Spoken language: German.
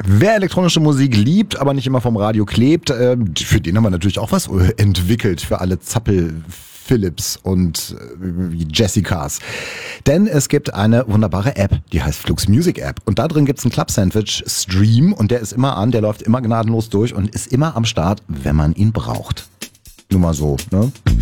Wer elektronische Musik liebt, aber nicht immer vom Radio klebt, für den haben wir natürlich auch was entwickelt, für alle Zappel-Philips und Jessicas. Denn es gibt eine wunderbare App, die heißt Flux Music App. Und da drin gibt's einen Club Sandwich Stream und der ist immer an, der läuft immer gnadenlos durch und ist immer am Start, wenn man ihn braucht. Nur mal so, ne?